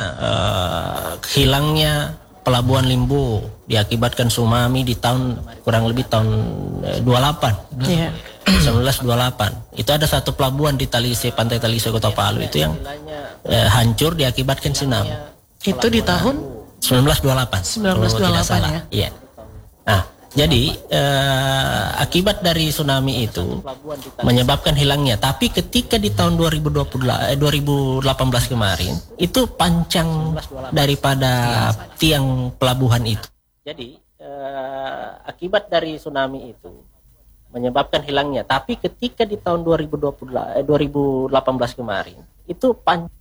hilangnya Pelabuhan Limbo diakibatkan tsunami di tahun kurang lebih tahun 28. Iya. 1928. Itu ada satu pelabuhan di Talise, Pantai Talise Kota Palu itu yang hancur diakibatkan tsunami. Itu di tahun 1928. 1928 ya. Iya. Nah, jadi akibat dari tsunami itu menyebabkan hilangnya. Tapi ketika di tahun 2018 kemarin itu pancang daripada tiang pelabuhan itu. Jadi akibat dari tsunami itu menyebabkan hilangnya. Tapi ketika di tahun 2018 kemarin itu pancang